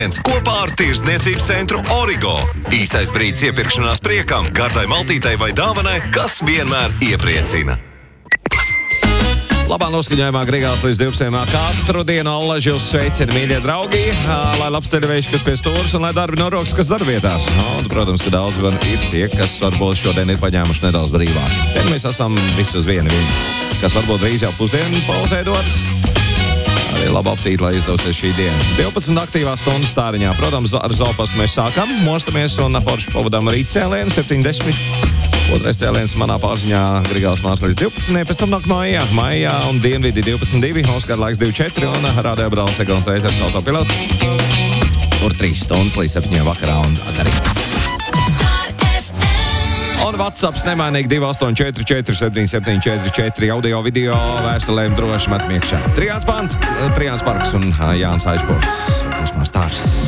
Kopā ar Tirdzniecības centru Origo. Īstais brīdis iepirkšanās priekam, gardai maltītei vai dāvanai, kas vienmēr iepriecina. Labā noskaņojumā Grigāls līdz 12. Katru dienu Allaži jūs sveicina, mīļie draugi, lai labs ceļavējš, kas pie stūras un lai darbi norokas, kas darbvietās. Un, protams, ka daudz ir tie, kas varbūt šodien ir paņēmuši nedaudz brīvāk. Te mēs esam visi uz vienu viņu, kas varbūt drīz jau pusdienu pauzē dodas. Arī labu aptīti, lai izdosies šī diena. 12 aktīvās stundas stāriņā. Protams, ar Zolpastu mēs sākam, mostamies un forši pavadām rīt cēlienu 70. Otrais cēliens manā pārziņā Grigāls Mārs līdz 12. Pēc tam nāk Maijā un Dienvidi 12.2. Oskar laiks 2.4 un Radio Brālis Egons Reiters autopilots. Tur 3 stundas līdz 7 vakarā un agarītas. Un WhatsApps nemainīgi 2844774 audio, video, vēstulēm droši metam iekšā. Trijāns Pants, Trijāns Parks un Jānis Aišpors. Ciešmā stārs.